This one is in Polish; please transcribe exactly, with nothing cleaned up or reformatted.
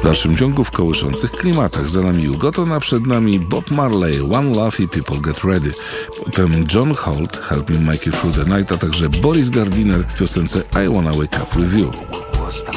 dalszym ciągu w kołyszących klimatach. Za nami Ugoton, a przed nami Bob Marley, One Love i People Get Ready. Potem John Holt, Help Me Make It Through the Night, a także Boris Gardiner w piosence I Wanna Wake Up With You. Was the